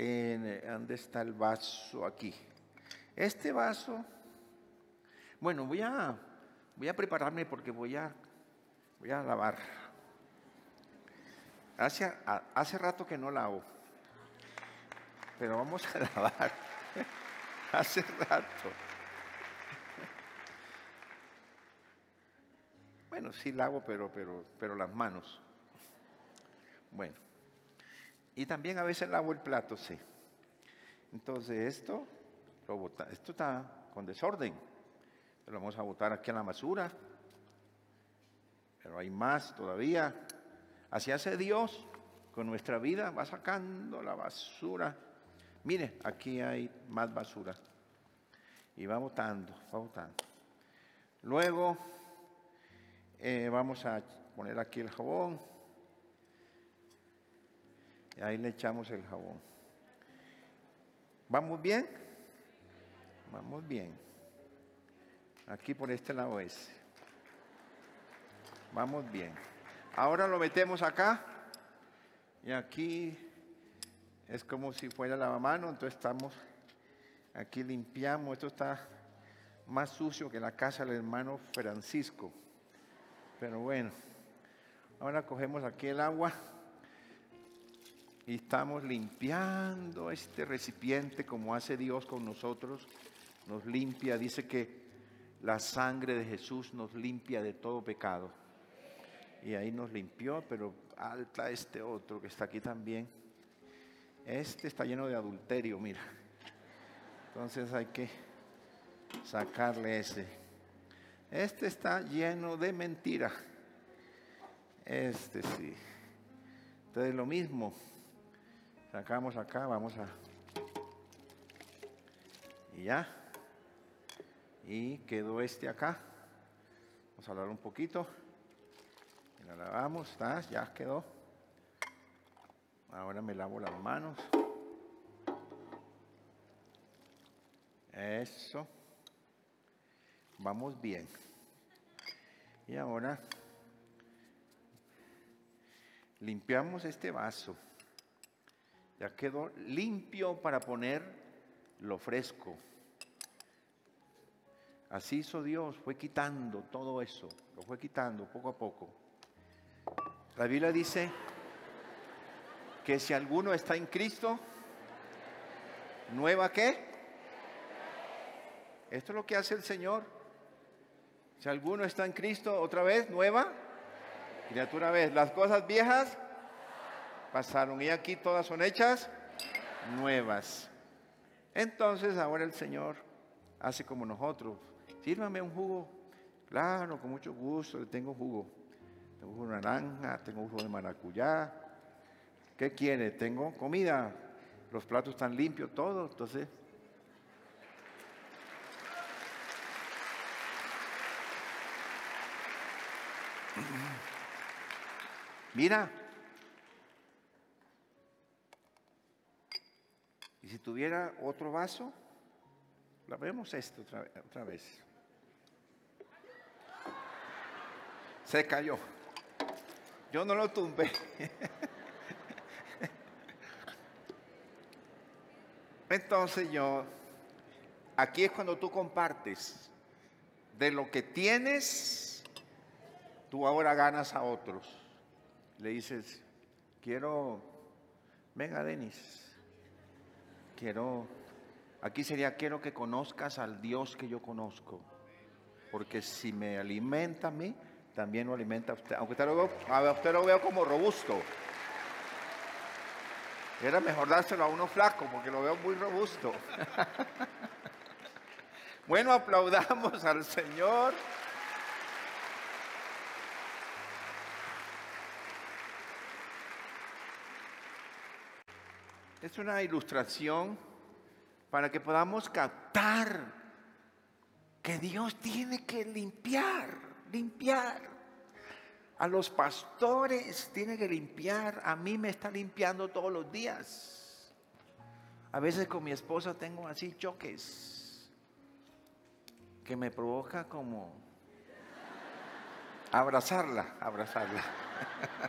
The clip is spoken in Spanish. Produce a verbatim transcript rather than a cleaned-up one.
Eh, ¿Dónde está el vaso? Aquí. Este vaso, bueno, voy a, voy a prepararme porque voy a, voy a lavar. Hace, a- hace rato que no lavo, pero vamos a lavar. Hace rato. Bueno, sí lavo, pero, pero, pero las manos. Bueno. Y también a veces lavo el plato, sí. Entonces esto, lo bota, esto está con desorden. Lo vamos a botar aquí en la basura. Pero hay más todavía. Así hace Dios con nuestra vida. Va sacando la basura. Mire, aquí hay más basura. Y va botando, va botando. Luego eh, vamos a poner aquí el jabón. Y ahí le echamos el jabón. ¿Vamos bien? Vamos bien. Aquí por este lado es. Vamos bien. Ahora lo metemos acá. Y aquí es como si fuera lavamanos. Entonces estamos, aquí limpiamos. Esto está más sucio que la casa del hermano Francisco. Pero bueno. Ahora cogemos aquí el agua. Y estamos limpiando este recipiente como hace Dios con nosotros. Nos limpia, dice que la sangre de Jesús nos limpia de todo pecado. Y ahí nos limpió, pero alta este otro que está aquí también. Este está lleno de adulterio, mira. Entonces hay que sacarle ese. Este está lleno de mentira. Este sí. Entonces lo mismo. Sacamos acá, vamos a... Y ya. Y quedó este acá. Vamos a hablar un poquito. Y la lavamos, ¿está? Ya quedó. Ahora me lavo las manos. Eso. Vamos bien. Y ahora limpiamos este vaso. Ya quedó limpio para poner lo fresco. Así hizo Dios, fue quitando todo eso, lo fue quitando poco a poco. La Biblia dice que si alguno está en Cristo, ¿nueva qué? Esto es lo que hace el Señor. Si alguno está en Cristo, otra vez, nueva criatura vez. Las cosas viejas pasaron y aquí todas son hechas nuevas. Entonces ahora el Señor hace como nosotros. Sírvame un jugo. Claro, con mucho gusto, le tengo jugo. Tengo jugo de naranja, tengo jugo de maracuyá. ¿Qué quiere? Tengo comida. Los platos están limpios, todo. Entonces, mira. Y si tuviera otro vaso, la vemos esto otra, otra vez. Se cayó. Yo no lo tumbé. Entonces yo, aquí es cuando tú compartes de lo que tienes, tú ahora ganas a otros. Le dices, quiero, venga Denis, quiero, aquí sería, quiero que conozcas al Dios que yo conozco. Porque si me alimenta a mí, también lo alimenta a usted. Aunque usted lo veo, a usted lo veo como robusto. Era mejor dárselo a uno flaco porque lo veo muy robusto. Bueno, aplaudamos al Señor. Es una ilustración para que podamos captar que Dios tiene que limpiar, limpiar. A los pastores tiene que limpiar. A mí me está limpiando todos los días. A veces con mi esposa tengo así choques que me provoca como abrazarla, abrazarla.